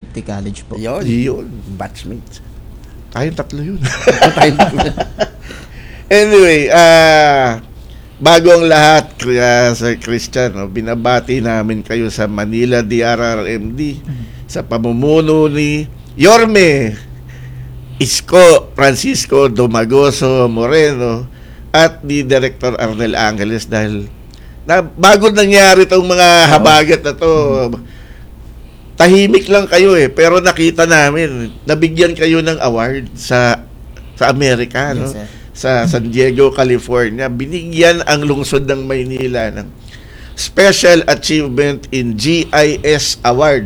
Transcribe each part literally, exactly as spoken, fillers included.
Safety College po. Yun. Yun. Batchmates. Tayong tatlo yun. Tayong tatlo. Anyway, ah... Uh, bago ang lahat, uh, Sir Christian, no, binabati namin kayo sa Manila D R R M D mm-hmm. sa pamumuno ni Yorme Isko Francisco Domagoso Moreno at ni Director Arnel Angeles dahil na, bago nangyari itong mga habagat na to, mm-hmm. tahimik lang kayo eh, pero nakita namin, nabigyan kayo ng award sa sa Amerika, yes, no? Sir. Sa San Diego, California, binigyan ang lungsod ng Maynila ng Special Achievement in G I S Award.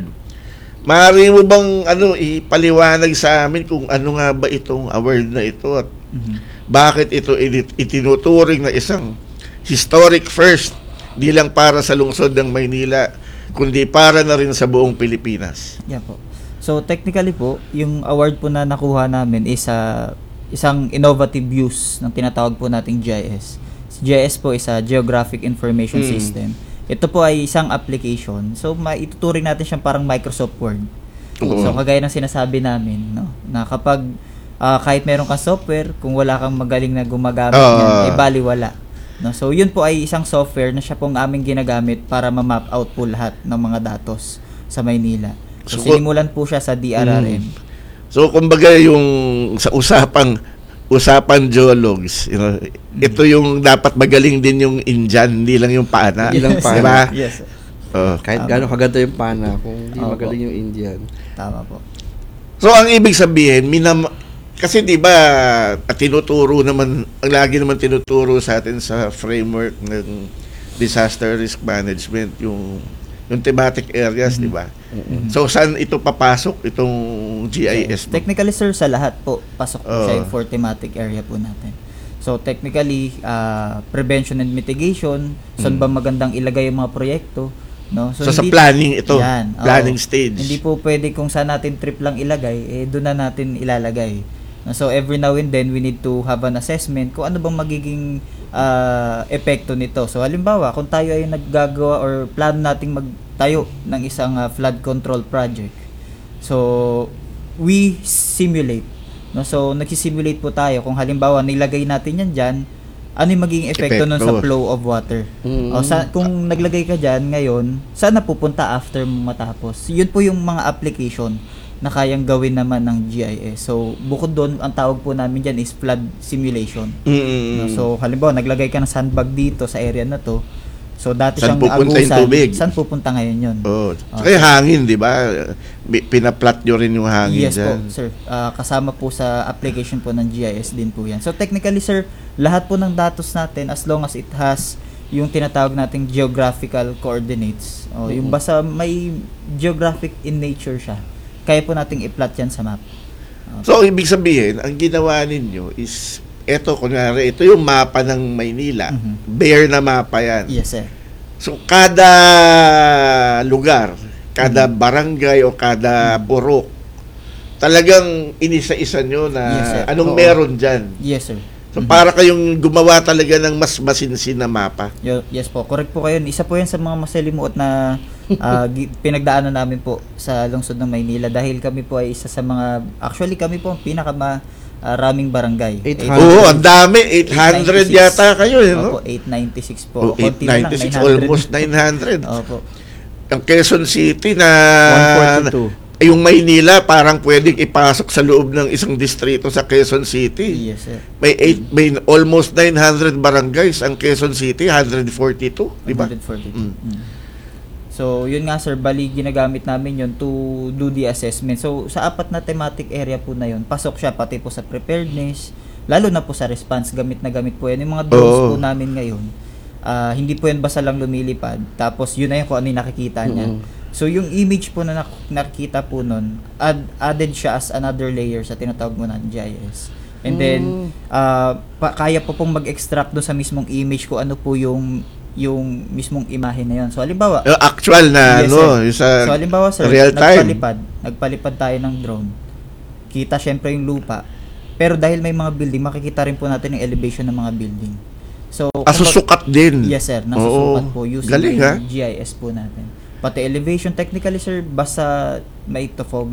Maaari mo bang ano ipaliwanag sa amin kung ano nga ba itong award na ito at mm-hmm. bakit ito itinuturing na isang historic first di lang para sa lungsod ng Maynila kundi para na rin sa buong Pilipinas? Yeah po. So technically po, yung award po na nakuha namin is sa uh, isang innovative use ng tinatawag po nating G I S. G I S po is a Geographic Information mm. System. Ito po ay isang application. So maituturing natin siyang parang Microsoft Word. Uh-huh. So kagaya ng sinasabi namin, no, na kapag uh, kahit meron kang software, kung wala kang magaling na gumagamit uh. niyan, ay baliwala. No, so yun po ay isang software na siya pong aming ginagamit para ma-map out po lahat ng mga datos sa Maynila. So, so sinimulan po siya sa D R R M. Mm. So, kumbaga yung sa usapang usapan geologs, you know, mm-hmm. ito yung dapat magaling din yung Indian, hindi lang yung pana. Hindi lang pana. Diba? Yes. Oh. Kahit gano'ng kaganda yung pana, kung hindi oh, magaling po yung Indian. Tama po. So, ang ibig sabihin, minam kasi di ba tinuturo naman, ang lagi naman tinuturo sa atin sa framework ng disaster risk management, yung yung thematic areas, mm-hmm. di ba? Mm-hmm. So, saan ito papasok, itong G I S? So, technically, sir, sa lahat po, pasok po uh, siya yung for thematic area po natin. So, technically, uh, prevention and mitigation, saan mm. ba magandang ilagay yung mga proyekto? No? So, so sa planning ito, yan, planning oh, stage. Hindi po pwede kung saan natin trip lang ilagay, eh, doon na natin ilalagay. So, every now and then, we need to have an assessment kung ano bang magiging uh, epekto nito. So, halimbawa, kung tayo ay naggagawa or plan nating magtayo ng isang uh, flood control project. So, we simulate. No? So, nagsisimulate po tayo. Kung halimbawa, nilagay natin yan dyan, ano yung magiging epekto nun sa flow of water. Mm-hmm. O, sa, kung naglagay ka dyan ngayon, saan na pupunta after matapos? Yun po yung mga application na kayang gawin naman ng G I S. So, bukod doon, ang tawag po namin dyan is flood simulation. Mm-hmm. No, so, halimbawa, naglagay ka ng sandbag dito sa area na to. So, dati saan siyang pupunta agusan. Yung tubig? Saan pupunta ngayon yun? Oh. Okay, so, hangin, di ba? Pinaplat nyo rin yung hangin yes dyan. Po, sir. Uh, kasama po sa application po ng G I S din po yan. So, technically, sir, lahat po ng datos natin, as long as it has yung tinatawag nating geographical coordinates, o, mm-hmm. yung basta may geographic in nature siya, kaya po nating i-plot yan sa map. Okay. So, ibig sabihin, ang ginawa ninyo is, eto, kunwari, ito yung mapa ng Maynila. Mm-hmm. Bare na mapa yan. Yes, sir. So, kada lugar, kada mm-hmm. barangay o kada mm-hmm. purok, talagang inisa-isa nyo na yes, anong Oo. meron dyan. Yes, sir. So, mm-hmm. para kayong gumawa talaga ng mas masinsin na mapa. Yes po, correct po kayo. Isa po yan sa mga masalimuot na uh, pinagdaanan namin po sa lungsod ng Maynila dahil kami po ay isa sa mga, actually kami po ang pinaka uh, raming barangay. Oo, oh, ang dami. eight hundred yata kayo, eh, no? Opo, eight ninety-six Oh, po. eight ninety-six, almost nine hundred. Opo. Ang Quezon City na one forty-two. Yung Maynila parang pwedeng ipasok sa loob ng isang distrito sa Quezon City. Yes, sir. May eight, may almost nine hundred barangays ang Quezon City, one forty-two, di ba? one forty-two. Mm. Mm. So, yun nga sir, bali ginagamit namin yun to do the assessment. So, sa apat na thematic area po na yun, pasok siya pati po sa preparedness, lalo na po sa response, gamit na gamit po yan. Yung mga drones oh. po namin ngayon, uh, hindi po yan basta lang lumilipad, tapos yun na yun kung ano yung nakikita niya. Mm-hmm. So, yung image po na nak- nakikita po nun, add, added siya as another layer sa tinatawag mo na G I S. And mm. then, uh, pa- kaya po pong mag-extract doon sa mismong image ko ano po yung yung mismong imahe na yun. So, halimbawa, uh, actual na, yes, no? Sa so, halimbawa, sir, real time. nagpalipad, nagpalipad tayo ng drone. Kita syempre yung lupa. Pero dahil may mga building, makikita rin po natin yung elevation ng mga building. So, asusukat din. Yes, sir. Nasusukat Oo. po using Galing, yung G I S po natin. Pati elevation, technically, sir, basta may topog